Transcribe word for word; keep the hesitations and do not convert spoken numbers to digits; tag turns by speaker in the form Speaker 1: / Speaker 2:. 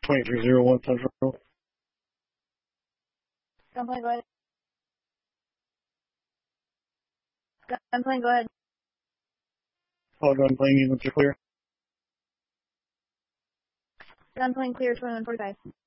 Speaker 1: twenty-three zero one Central.
Speaker 2: Gunplane, go ahead. Gunplane, go ahead.
Speaker 1: All gunplane units are clear.
Speaker 2: Gunplane clear, twenty-one forty-five.